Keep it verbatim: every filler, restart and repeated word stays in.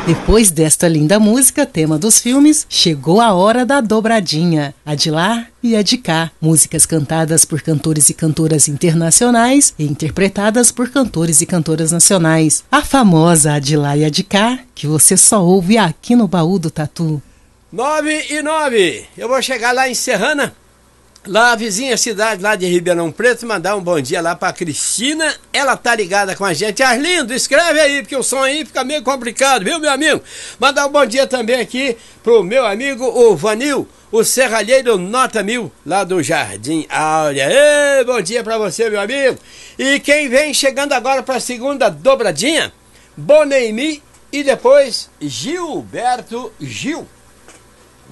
Depois desta linda música, tema dos filmes, chegou a hora da dobradinha. A de lá e a de cá. Músicas cantadas por cantores e cantoras internacionais e interpretadas por cantores e cantoras nacionais. A famosa A de lá e a de cá, que você só ouve aqui no Baú do Tatu. Nove e nove. Eu vou chegar lá em Serrana, lá a vizinha cidade lá de Ribeirão Preto, mandar um bom dia lá pra Cristina. Ela tá ligada com a gente. Arlindo, escreve aí, porque o som aí fica meio complicado, viu, meu amigo? Mandar um bom dia também aqui pro meu amigo, o Vanil, o serralheiro Nota Mil, lá do Jardim Áurea. Ei, bom dia pra você, meu amigo. E quem vem chegando agora pra segunda dobradinha, Boneimi e depois Gilberto Gil.